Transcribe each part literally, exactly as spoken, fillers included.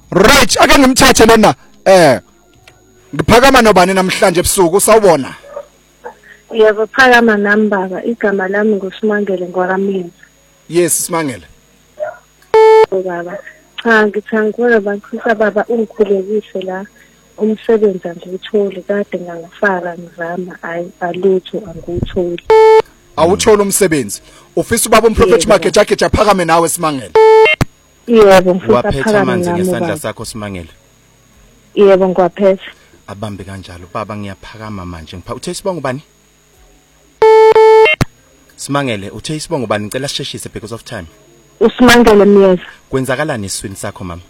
Right, ake ngimthathe lona. Eh. Ngiphakama nobani namhlanje ebusuku sawubona? Yebo phakama nami baba, igama lami nguSimangele ngwakamini. Yes, Simangele. Baba. Cha ngithangwe bankhisa baba ungikhulekise la umsebenzi angikutholi kade ngangafaka ngizama ayi alutho angikutholi. Awuthola umsebenzi. Ufisa ubaba umprofeti Mageja Geja phakame nawe Simangele. Yebo ngifisa waphetha phakama amanzi nami. ngesandla sakho Simangele. Yebo ngiwaphethe. Abambe kanjalo baba ngiyaphakama manje ngipha uthe isibongo bani? Simangele uthe isibongo bani ngicela sisheshise because of time. uSimangele Miyeza. Kwenzakalani eswini sakho mama?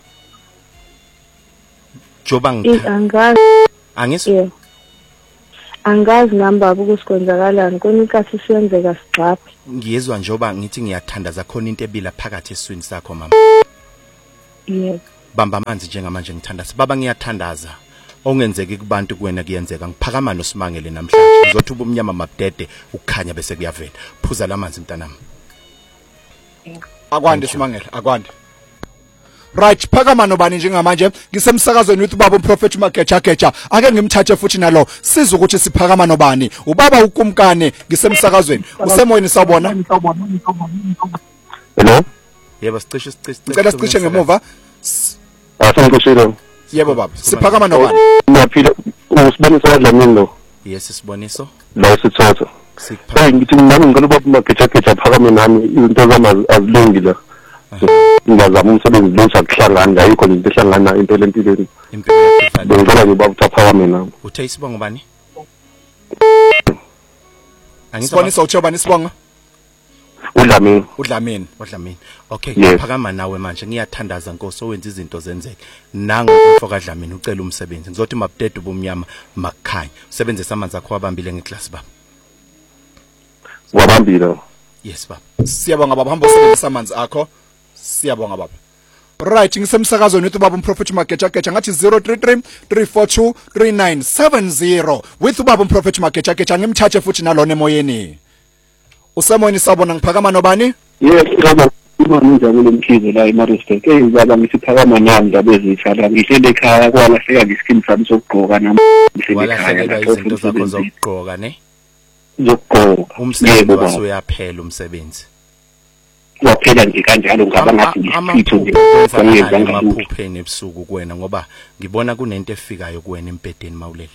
Joba ngitha. Angazi. Angisho. Yebo. Angazi nami baba ukusikwenzakalani konikathi siyenzeka sigcaphe. Ngiyezwa njoba ngithi ngiyathandaza khona into ebila phakathi eswini sakho mama. Yebo. Bamba amanzi njengamanje ngithandaza baba ngiyathandaza. Ongenzeki kubantu kuwena kuyenzeka ngiphakama noSimangele namhlanje ngizothi ubumnyama mabdede ukukhanya bese kuyavela phuza lamanzi mntanami. Akwande Simangele akwande. Right, phakama nobani njengamanje ngisemsakazweni with ubaba umprofeti Mageja Geja ake ngimthathe futhi nalo siza ukuthi siphakama nobani ubaba ukumkane ngisemsakazweni usemoyeni sawubona. Hello. Yebo sicishe sicishe Ngicela sicishe ngemuva. Asengikushilo. Yebo baba siphakama nobani. Ngiyaphila usibonisa kaDlamini lo. Yes siboniso. La sithotho. Sikupha. Hayi ngithi nami ngicela ubaba Mageja Geja phakame nami into zami azilungi la. Ngiyazama umsebenzi lo sakuhlangana ayikho into ehlangana impela empilweni. Impilo yakho. Bengicela nje ubaba uphakame nami. Uthe isibongo bani? Sibonisa uthe bani sibonga? uDlamini. uDlamini. uDlamini. Okay, Yes. ngiphakama nawe manje ngiyathandaza Nkosi owenza izinto zenzeke. Nangu umfoka kaDlamini ucela umsebenzi. Ngizothi mabdede ubumnyama makukhanya. Usebenzisa amanzi akho abambile ngeglass baba. Wabambile. Yes baba. Siyabonga baba hamba usebenzisa amanzi akho. Siyabonga baba. Right, ngisemsakazweni with ubaba umprofeti Mageja Geja ngathi zero three three three four two three nine seven zero with ubaba umprofeti Mageja Geja ngimthathe futhi nalona emoyeni. Usemoyeni sabona ngiphakama nobani? Yes, ngaba uma nijabule Mkhize la eMaritzburg. Eh ngaba ngisiphakama nami ndaba ezithala. Ngihlele ekhaya kwalahleka ngesikini sami sokugqoka nami. Walahlekelwa izinto zakho zokugqoka ne? Zokugqoka. Umsebenzi wasuyaphela umsebenzi. Waphela nje kanjalo ngaba ngathi ngisitho nje kwenza amaphupheni ebusuku kuwena ngoba ngibona kunento efikayo kuwena empedeni mawulele.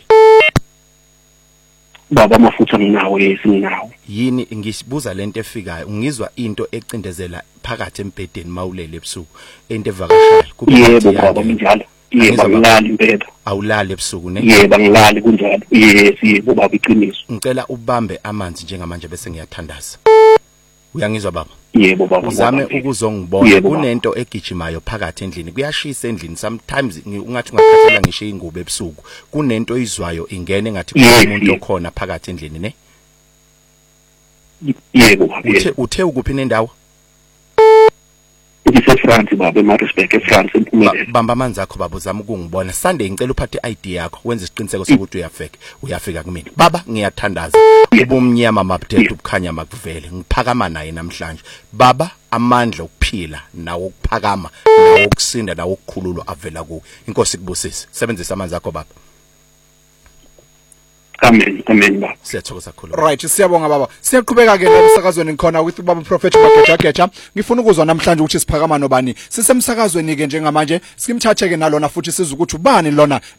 Baba amafutha nginawo yesinawo. Yini ngisibuza lento efikayo ngizwa into ecindezela phakathi empedeni mawulele ebusuku into evakashayo yebo baba njalo yebo ngilali impela awulali ebusuku ne yebo ngilali kunjalo yes yebo baba iqiniso ngicela ubambe amanzi njengamanje bese ngiyathandaza uyangizwa baba yebo baba uzame ukuzongibona kunento egijimayo phakathi endlini kuyashisa endlini sometimes ungathi ungakhathala ngisho ingubo ebusuku kunento oyizwayo ingene ngathi kumuntu okhona phakathi endlini ne yebo uthe uthe ukuphi nendawo ngiseFrance baba eMaritzburg eFrance empumelelo bamba amanzi akho baba uzama ukungibona Sunday ngicela uphathe I D yakho wenze isiqiniseko sokuthi uyafika uyafika kumina baba ngiyathandaza ubumnyama mabdede ubukhanya makuvele ngiphakama naye namhlanje baba amandla okuphila nawo ukuphakama nawo ukusinda nawo ukukhululwa avela kuwe inkosi kubusise sebenzisa amanzi akho baba Amen amen baba siyathokoza kakhulu right siyabonga baba siyaqhubeka ke la emsakazweni ngikhona with ubaba umprofeti Mageja Geja ngifuna ukuzwa namhlanje ukuthi siphakama nobani sisemsakazweni ke njengamanje sikimthathe ke nalona futhi siza ukuthi ubani lona